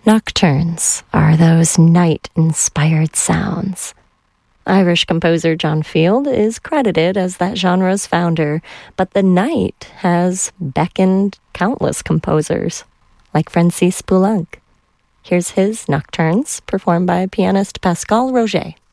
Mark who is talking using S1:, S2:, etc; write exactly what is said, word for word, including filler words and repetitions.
S1: Nocturnes are those night-inspired sounds. Irish composer John Field is credited as that genre's founder, but the night has beckoned countless composers, like Francis Poulenc. Here's his Nocturnes, performed by pianist Pascal Roget.